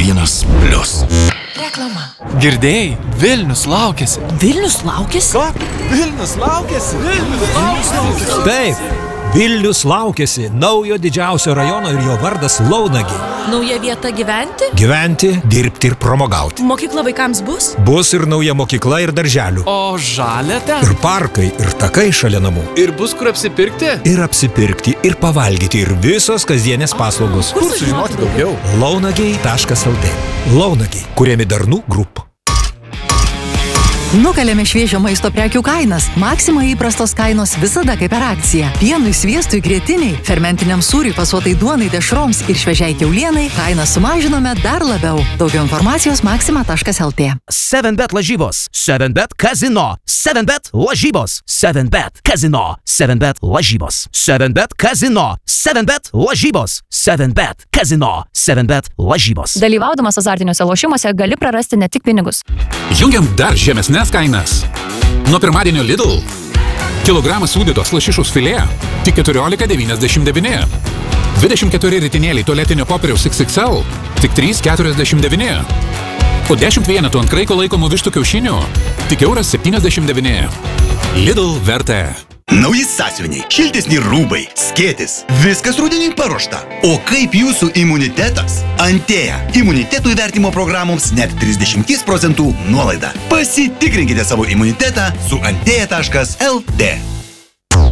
101+. Reklama. Girdėjai? Vilnius laukiasi. Vilnius laukiasi? Ką? Vilnius laukiasi? Vilnius laukiasi. Taip, Vilnius laukiasi naujo didžiausio rajono ir jo vardas Launagė. Nauja vieta gyventi? Gyventi, dirbti ir pramogauti. Mokykla vaikams bus? Bus ir nauja mokykla ir darželių. O žalia ten? Ir parkai, ir takai šalia namų. Ir bus kur apsipirkti? Ir apsipirkti, ir pavalgyti, ir visos kasdienės paslaugos. Kur sužinoti daugiau? Launagiai.lt. Launagiai, kuriami Darnų Group. Nukalėme šviežio maisto prekių kainas. Maxima įprastos kainos visada kaip per akciją. Pienui, sviestui, grietiniai, fermentiniam sūriui, pasuotai duonai, dešroms ir šviežiai kiaulienai kainą sumažinome dar labiau. Daugiau informacijos maxima.lt. 7bet lažybos, 7bet kazino, 7bet lažybos, 7bet kazino, 7bet lažybos, 7bet kazino, 7bet lažybos, 7bet kazino, 7bet lažybos. Dalyvaudamas azartiniuose lošimuose gali prarasti ne tik pinigus. Jungiam dar žemesnes kainas. Nuo pirmadienio Lidl. Kilogramas sūdytos lašišos filė tik 14,99. 24 ritinėliai tualetinio popieriaus XXL tik 3,49. Po 10 vienetų ant kraiko laikomų vištų kiaušinių tik €1,79. Lidl vertė. Nauji sąsiuviniai, šiltesni rūbai, skėtis. Viskas rudeniui paruošta. O kaip jūsų imunitetas? Antėja. Imunitetų įvertimo programoms net 30% nuolaida. Pasitikrinkite savo imunitetą su antėja.lt.